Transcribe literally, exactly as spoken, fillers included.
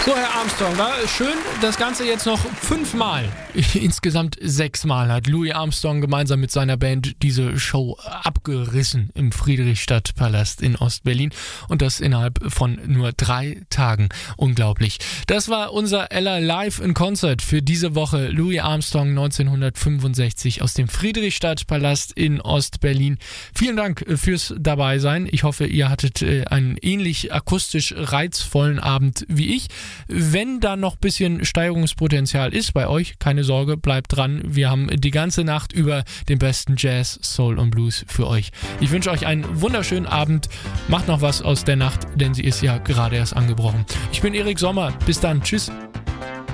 So, Herr Armstrong, war schön, das Ganze jetzt noch fünfmal, insgesamt sechsmal hat Louis Armstrong gemeinsam mit seiner Band diese Show abgerissen im Friedrichstadtpalast in Ostberlin und das innerhalb von nur drei Tagen. Unglaublich. Das war unser Ella Live in Concert für diese Woche. Louis Armstrong neunzehnhundertfünfundsechzig aus dem Friedrichstadtpalast in Ostberlin. Vielen Dank fürs Dabeisein. Ich hoffe, ihr hattet einen ähnlich akustisch reizvollen Abend wie ich. Wenn da noch ein bisschen Steigerungspotenzial ist bei euch, keine Sorge, bleibt dran. Wir haben die ganze Nacht über den besten Jazz, Soul und Blues für euch. Ich wünsche euch einen wunderschönen Abend. Macht noch was aus der Nacht, denn sie ist ja gerade erst angebrochen. Ich bin Erik Sommer. Bis dann. Tschüss.